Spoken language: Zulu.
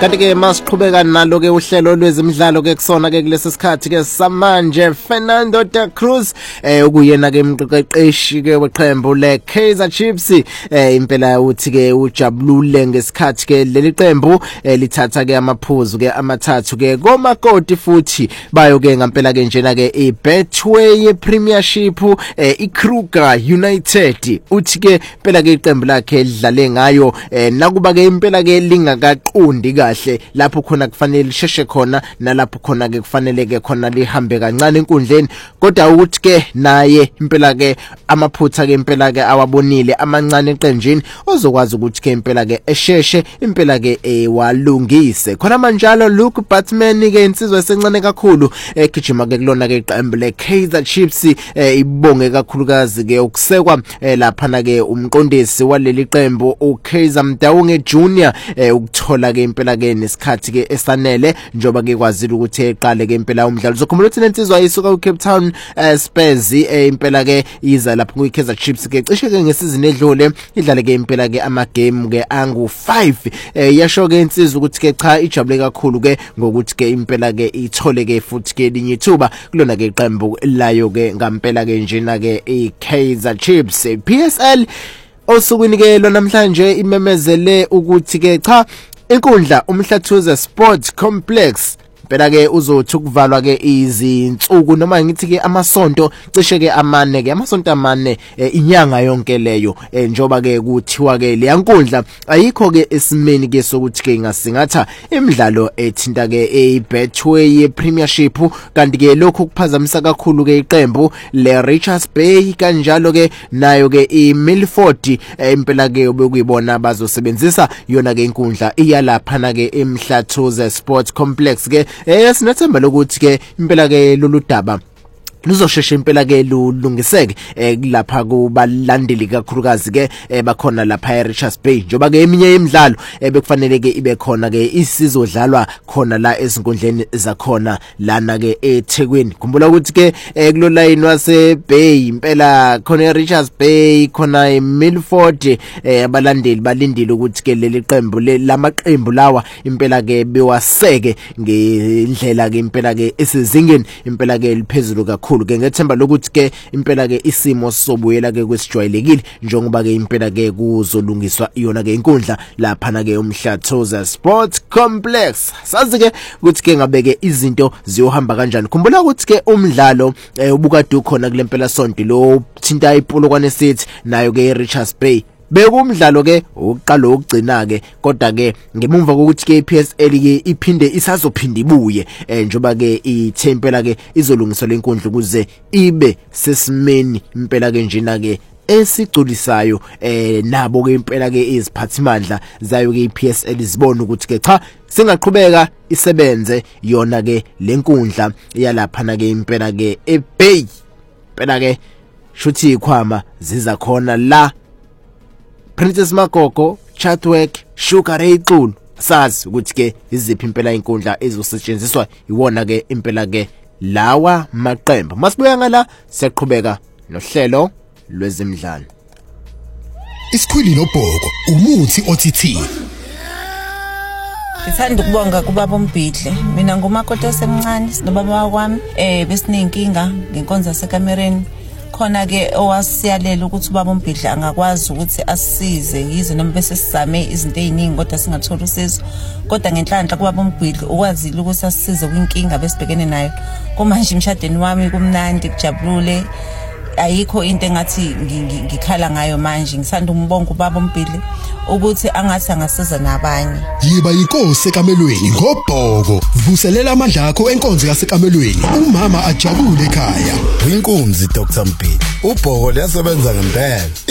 kanti ke masiqhubeka nalo ke uhlelo lwezimidlalo ke kusona ke kulesi sikhathi ke samanje Fernando da Cruz ukuyena ke umqeqeshi ke weqembu le Kaizer Chiefs impela uthi ke ujabulule ngesikhathi ke leli qembu lithatha ke amaphuzu ke amathathu ke komakoti futhi bayo ke ngempela ke njena ke iBetway Premiership iKruger United uthi ke impela ke iqembu lakhe lidlale ngayo nakuba ke impela ke lingakaqondi kahle lapho khona kufanele lisheshe khona nalapho khona ke kufanele ke khona lihambe kancane enkundleni kodwa ukuthi ke naye impela ke amaphutha ke impela ke awabonile amancane eqenjini ozokwazi ukuthi ke impela ke esheshe impela ke walungise khona manjalo Luke Batman ke insizwe esencane kakhulu egijima ke kulona ke iqembu le Kaizer Chiefs ibonge kakhulukazi ke ukusekwa lapha na ke umqondisi waleli qembu uKaizer Mdawunge Junior ukuthola ke impela ke nesikhathi ke esanele njoba ke kwazile ukuthi eqale ke impela umdlalo sokhumbula ukuthi lensizwa isuka Cape Town Spurs impela ke iza lapha kuKaizer Chiefs ke cishe ke ngesizini edlule idlale ke impela ke ama game ke angu 5 yasho ke insizwa ukuthi ke cha ijabule kakhulu ke ngokuthi ke impela ke ithole ke futhi ke linye ithuba kulona ke iqembu layo ke ngampela ke njena ke iKaizer Chiefs PSL osukwini ke lo namhlanje imemezele ukuthi ke cha inkundla umhlathuze Sport Complex phela ke uzothi ukuvalwa ke izinsuku noma ngithi ke amasonto cishe ke amane ke amasonto amane inyanga yonke leyo njoba ke kuthiwa ke leyankundla ayikho ke esimeni ke sokuthi ke ngasingatha imidlalo ethinta ke eBetway Premiership kanti ke lokho kuphazamisa kakhulu ke iqembu le Richards Bay kanjalo ke nayo ke iMilford impela ke obekuyibona bazosebenzisa yona ke inkundla iyalapha na ke eMhlathuze Sport Complex ke sinathemba lokuthi ke impela ke lolu daba luzosheshe impela ke lulungiseke lapha kubalandeli kakhulukazi ke bakhona lapha eRichards Bay njoba ke eminye imidlalo bekufanele ke ibe khona ke isizodlalwa khona la ezinkundleni zakhona lana ke eThekwini khumbula ukuthi ke kulo line wase Bay impela khona eRichards Bay khona eMilford abalandeli balindile ukuthi ke leli qembu lamaqembu lawa impela ke bewaseke ngendlela ke impela ke esizingeni impela ke liphezulu kakhulu ke ngethemba lokuthi ke impela ke isimo sobuyela ke kwesijwayelekile njengoba ke impela ke kuzolungiswa iyona ke inkundla lapha na ke umhlathuze Sport Complex sazi ke ukuthi ke ngabe ke izinto ziyohamba kanjani khumbula ukuthi ke umdlalo ubukade ukhona kule mpela sonto lo thinta iPolokwane City nayo ke eRichards Bay bekumdlalo ke uqala ukugcina ke kodwa ke ngemumva kokuthi ke iPSL ke iphinde isazophinda ibuye njoba ke ithempela ke izolungiswa lenkundla ukuze ibe sesimeni impela ke njena ke esigculisayo nabo ke impela ke iziphathimandla zayo ke iPSL izibona ukuthi ke cha singaqhubeka isebenze yona ke lenkundla yalapha na ke impela ke eBay impela ke shuthi ikhwama ziza khona la Princess Makoko, Chatwork, Sugar Ray Xulu sazi ukuthi ke iziphi impela inkundla ezosetshenziswa iwona ke impela ke lawa maqembu masibuya ngala siyaqhubeka nohlelo lwezimidlalo Isikhwili nobhoko umuthi OTT Ngithanda ukubonga kubaba uMbhidle mina ngumakoti esemncane nobaba wami besinenkinga ngenkonzo yasekamereni khona ke owasiyalela ukuthi ubaba uMbhidle angakwazi ukuthi asisize yize noma bese sizame izinto eziningi kodwa singathola usizo kodwa ngenhlanhla kubaba uMbhidle ukwazile ukuthi asisize kwinkinga besibhekene nayo kumanje imshadweni wami kumnandi kujabulule ayikho into engathi ngikhala ngayo manje ngisanda umbonga ubaba uMbhidle ukuthi angathi angasiza nabanye yiba inkosi ekamelweni ngobhoko vuselela amandla akho enkonzo yasekamelweni umama ajabule ekhaya inkunzi Dr Mbhidle ubhoko liyasebenza ngempela